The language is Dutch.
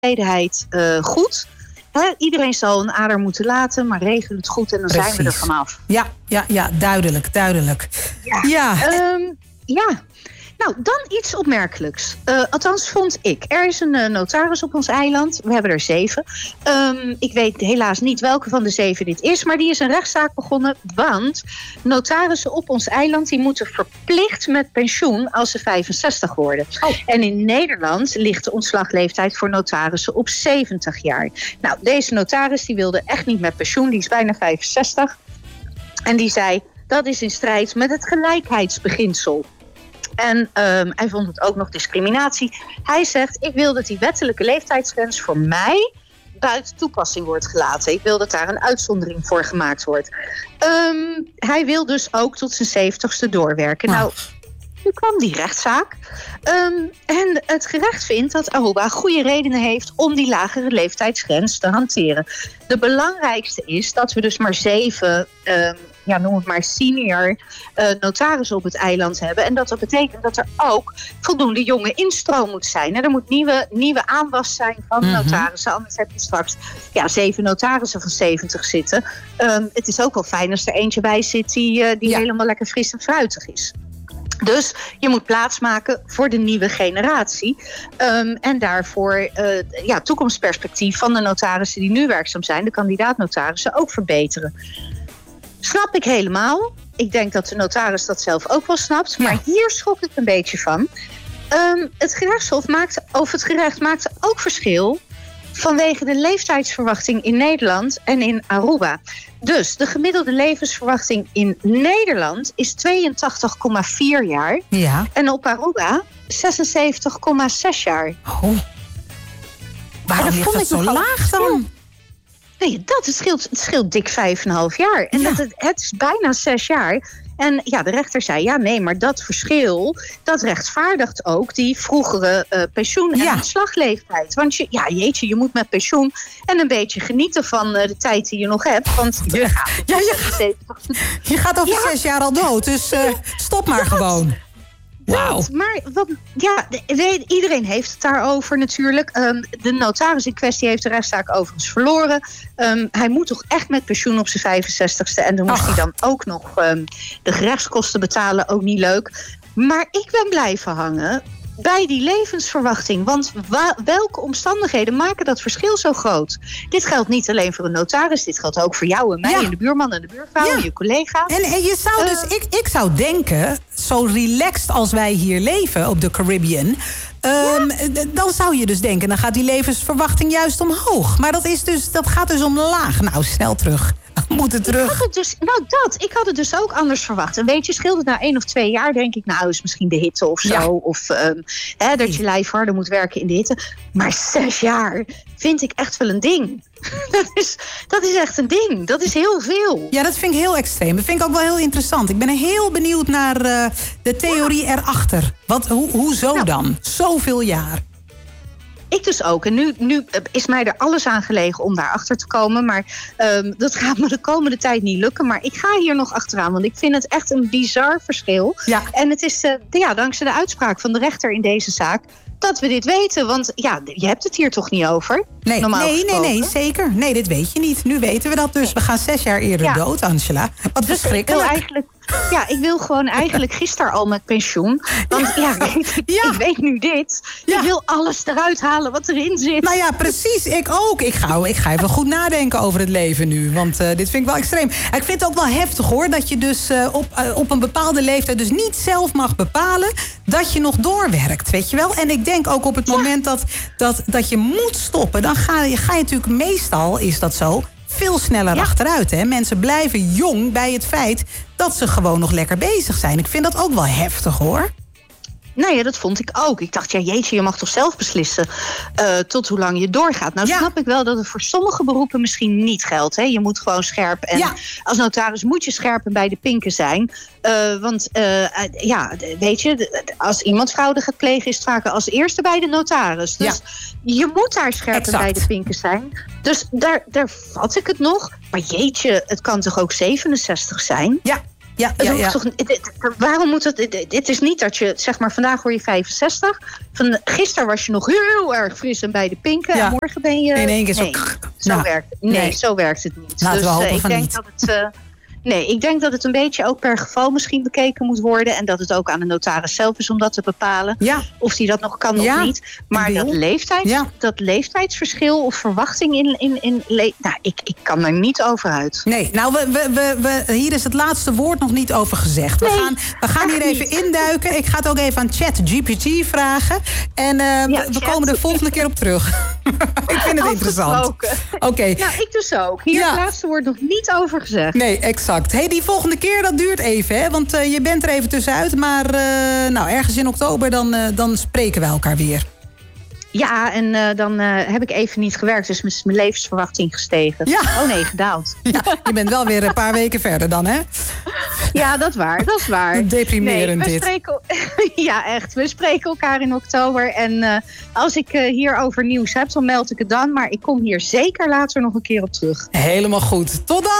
tevredenheid goed. Iedereen zal een ader moeten laten, maar regel het goed en dan zijn we er vanaf. Ja, duidelijk. Ja. Nou, dan iets opmerkelijks. Althans, vond ik. Er is een notaris op ons eiland. We hebben er 7. Ik weet helaas niet welke van de 7 dit is, maar die is een rechtszaak begonnen. Want notarissen op ons eiland die moeten verplicht met pensioen als ze 65 worden. En in Nederland ligt de ontslagleeftijd voor notarissen op 70 jaar. Nou, deze notaris die wilde echt niet met pensioen. Die is bijna 65. En die zei, dat is in strijd met het gelijkheidsbeginsel. En hij vond het ook nog discriminatie. Hij zegt, ik wil dat die wettelijke leeftijdsgrens voor mij buiten toepassing wordt gelaten. Ik wil dat daar een uitzondering voor gemaakt wordt. Hij wil dus ook tot zijn 70ste doorwerken. Nou, nu kwam die rechtszaak. En het gerecht vindt dat Aruba goede redenen heeft om die lagere leeftijdsgrens te hanteren. De belangrijkste is dat we dus maar 7... noem het maar senior notarissen op het eiland hebben. En dat betekent dat er ook voldoende jonge instroom moet zijn. Er moet nieuwe aanwas zijn van notarissen. Anders heb je straks 7 notarissen van 70 zitten. Het is ook wel fijn als er eentje bij zit die helemaal lekker fris en fruitig is. Dus je moet plaatsmaken voor de nieuwe generatie. En daarvoor toekomstperspectief van de notarissen die nu werkzaam zijn, de kandidaatnotarissen, ook verbeteren. Snap ik helemaal. Ik denk dat de notaris dat zelf ook wel snapt. Maar hier schrok ik een beetje van. Het gerecht maakte ook verschil vanwege de leeftijdsverwachting in Nederland en in Aruba. Dus de gemiddelde levensverwachting in Nederland is 82,4 jaar. Ja. En op Aruba 76,6 jaar. Oh. Waarom ligt dat zo laag dan? Nee, het scheelt dik 5,5 jaar. En het is bijna 6 jaar. En de rechter zei, maar dat verschil, dat rechtvaardigt ook die vroegere pensioen- en ontslagleeftijd. Want je moet met pensioen en een beetje genieten van de tijd die je nog hebt. Want je gaat over 6 jaar al dood, dus stop maar gewoon. Wow. Maar iedereen heeft het daarover natuurlijk. De notaris in kwestie heeft de rechtszaak overigens verloren. Hij moet toch echt met pensioen op zijn 65ste. En dan moest hij dan ook nog de gerechtskosten betalen. Ook niet leuk. Maar ik ben blijven hangen bij die levensverwachting. Want welke omstandigheden maken dat verschil zo groot? Dit geldt niet alleen voor een notaris. Dit geldt ook voor jou en mij en de buurman en de buurvrouw en je collega's. En je zou dus, ik zou denken, zo relaxed als wij hier leven op de Caribbean, dan zou je dus denken, dan gaat die levensverwachting juist omhoog. Maar dat gaat dus omlaag. Nou, snel terug. We moeten terug. Ik had het dus ook anders verwacht. En weet je, scheelt het na 1 of 2 jaar, denk ik, nou is misschien de hitte of zo. Ja. Of dat je lijf harder moet werken in de hitte. Maar 6 jaar vind ik echt wel een ding. Dat is echt een ding. Dat is heel veel. Ja, dat vind ik heel extreem. Dat vind ik ook wel heel interessant. Ik ben heel benieuwd naar de theorie erachter. Hoezo dan? Zoveel jaar. Ik dus ook. En nu is mij er alles aan gelegen om daarachter te komen. Maar dat gaat me de komende tijd niet lukken. Maar ik ga hier nog achteraan. Want ik vind het echt een bizar verschil. Ja. En het is dankzij de uitspraak van de rechter in deze zaak dat we dit weten. Want je hebt het hier toch niet over? Nee, zeker. Nee, dit weet je niet. Nu weten we dat dus. We gaan 6 jaar eerder dood, Angela. Wat verschrikkelijk. Ik wil gewoon eigenlijk gisteren al met pensioen. Want ik weet nu dit. Ik wil alles eruit halen wat erin zit. Nou ja, precies. Ik ook. Ik ga even goed nadenken over het leven nu. Want dit vind ik wel extreem. Ik vind het ook wel heftig hoor. Dat je dus op een bepaalde leeftijd dus niet zelf mag bepalen dat je nog doorwerkt. Weet je wel? En ik denk ook op het moment dat je moet stoppen, dan ga je natuurlijk, meestal is dat zo, veel sneller achteruit. Hè? Mensen blijven jong bij het feit dat ze gewoon nog lekker bezig zijn. Ik vind dat ook wel heftig hoor. Nou ja, dat vond ik ook. Ik dacht, jeetje, je mag toch zelf beslissen tot hoe lang je doorgaat. Nou snap ik wel dat het voor sommige beroepen misschien niet geldt. Hè? Je moet gewoon scherp. En als notaris moet je scherp en bij de pinken zijn. Want weet je, als iemand fraude gaat plegen, is het vaak als eerste bij de notaris. Dus je moet daar scherp en bij de pinken zijn. Dus daar vat ik het nog. Maar jeetje, het kan toch ook 67 zijn? Ja. Waarom moet het... Dit is niet dat je, zeg maar, vandaag word je 65. Gisteren was je nog heel erg fris en bij de pinken. Ja. En morgen ben je... In één keer zo werkt het niet. Laten we hopen ik denk dat het... ik denk dat het een beetje ook per geval misschien bekeken moet worden. En dat het ook aan de notaris zelf is om dat te bepalen. Ja. Of die dat nog kan of niet. Maar dat leeftijdsverschil of verwachting ik kan er niet over uit. Nee, nou, hier is het laatste woord nog niet over gezegd. We gaan hier even induiken. Ik ga het ook even aan ChatGPT vragen. En we komen er volgende keer op terug. Ik vind het interessant. Oké. Nou, ik dus ook. Hier het laatste woord nog niet over gezegd. Nee, exact. Hey, die volgende keer, dat duurt even, hè? Want je bent er even tussenuit. Maar ergens in oktober, dan spreken we elkaar weer. Ja, en dan heb ik even niet gewerkt. Dus mijn levensverwachting gestegen. Ja. Oh nee, gedaald. Ja, je bent wel weer een paar weken verder dan, hè? Ja, dat is waar. Deprimerend dit. Ja, echt. We spreken elkaar in oktober. En als ik hierover nieuws heb, dan meld ik het dan. Maar ik kom hier zeker later nog een keer op terug. Helemaal goed. Tot dan!